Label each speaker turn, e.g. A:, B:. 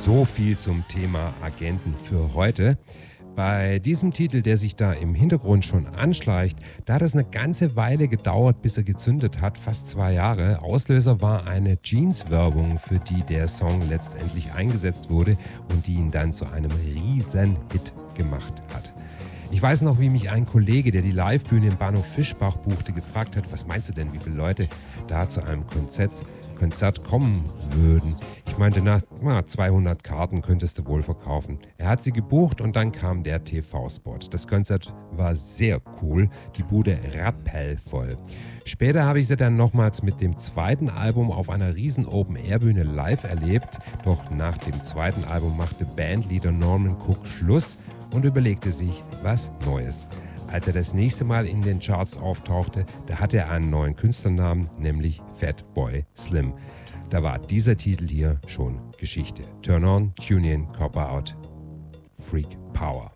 A: So viel zum Thema Agenten für heute. Bei diesem Titel, der sich da im Hintergrund schon anschleicht, da hat es eine ganze Weile gedauert, bis er gezündet hat, fast 2 Jahre. Auslöser war eine Jeans-Werbung, für die der Song letztendlich eingesetzt wurde und die ihn dann zu einem riesen Hit gemacht hat. Ich weiß noch, wie mich ein Kollege, der die Livebühne im Bahnhof Fischbach buchte, gefragt hat, was meinst du denn, wie viele Leute da zu einem Konzert kommen würden? Ich meinte, na, 200 Karten könntest du wohl verkaufen. Er hat sie gebucht und dann kam der TV-Spot. Das Konzert war sehr cool, die Bude rappellvoll. Später habe ich sie dann nochmals mit dem zweiten Album auf einer riesen Open-Air-Bühne live erlebt. Doch nach dem zweiten Album machte Bandleader Norman Cook Schluss und überlegte sich was Neues. Als er das nächste Mal in den Charts auftauchte, da hatte er einen neuen Künstlernamen, nämlich Fatboy Slim. Da war dieser Titel hier schon Geschichte. Turn on, tune in, cop out, freak power.